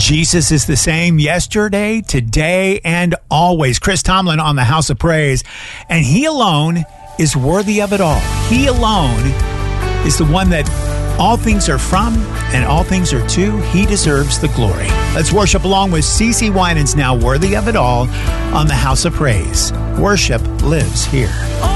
Jesus is the same yesterday, today, and always. Chris Tomlin on the House of Praise. And he alone is worthy of it all. He alone is the one that all things are from and all things are to. He deserves the glory. Let's worship along with CeCe Winans now, Worthy of It All, on the House of Praise. Worship lives here.